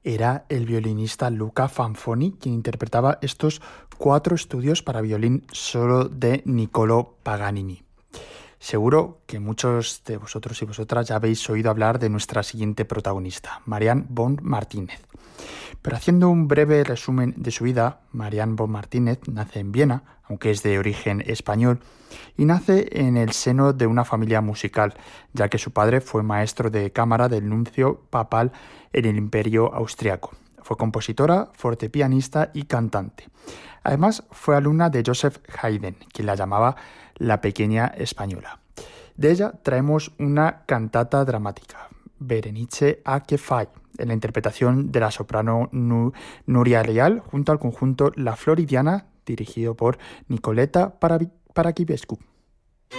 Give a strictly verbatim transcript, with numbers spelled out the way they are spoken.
Era el violinista Luca Fanfoni quien interpretaba estos cuatro estudios para violín solo de Niccolò Paganini. Seguro que muchos de vosotros y vosotras ya habéis oído hablar de nuestra siguiente protagonista, Marianne von Martínez. Pero haciendo un breve resumen de su vida, Marianne von Martínez nace en Viena, aunque es de origen español, y nace en el seno de una familia musical, ya que su padre fue maestro de cámara del nuncio papal en el Imperio Austriaco. Fue compositora, fortepianista y cantante. Además, fue alumna de Joseph Haydn, quien la llamaba la pequeña española. De ella traemos una cantata dramática, Berenice a che fai, en la interpretación de la soprano Nu- Nuria Real junto al conjunto La Floridiana, dirigido por Nicoletta Paravi- Paraschivescu.